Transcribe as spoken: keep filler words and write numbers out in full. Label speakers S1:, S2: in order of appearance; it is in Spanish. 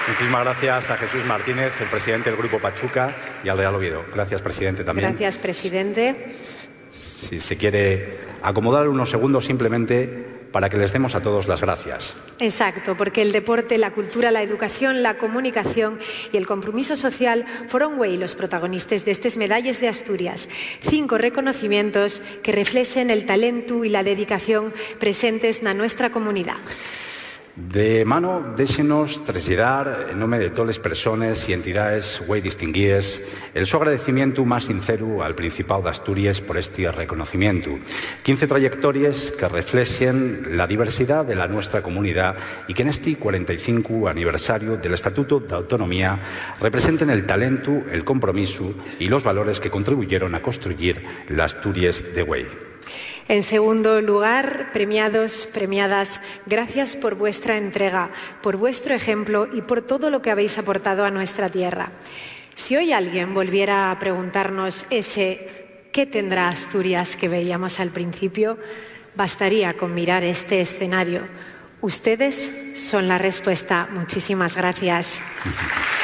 S1: Muchísimas gracias a Jesús Martínez, el presidente del Grupo Pachuca, y al Real Oviedo. Gracias, presidente, también.
S2: Gracias, presidente.
S1: Si se quiere acomodar unos segundos simplemente para que les demos a todos las gracias.
S2: Exacto, porque el deporte, la cultura, la educación, la comunicación y el compromiso social fueron güey los protagonistas de estas medallas de Asturias. Cinco reconocimientos que reflejen el talento y la dedicación presentes en nuestra comunidad.
S1: De mano, déxenos traslladar, en nombre de todas las personas y entidades güey distinguidas, el su agradecimiento más sincero al Principado de Asturias por este reconocimiento. quince trayectorias que reflejen la diversidad de la nuestra comunidad y que en este cuarenta y cinco aniversario del Estatuto de Autonomía representen el talento, el compromiso y los valores que contribuyeron a construir la Asturias de güey.
S2: En segundo lugar, premiados, premiadas, gracias por vuestra entrega, por vuestro ejemplo y por todo lo que habéis aportado a nuestra tierra. Si hoy alguien volviera a preguntarnos ese ¿qué tendrá Asturias que veíamos al principio?, bastaría con mirar este escenario. Ustedes son la respuesta. Muchísimas gracias.